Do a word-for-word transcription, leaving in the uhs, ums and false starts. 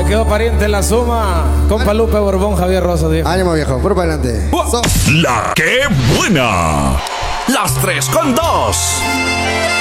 quedó pariente en la suma. Compa Lupe Borbón, Javier Rosso, viejo. Ánimo, viejo, por para adelante. La que buena. Las tres con dos.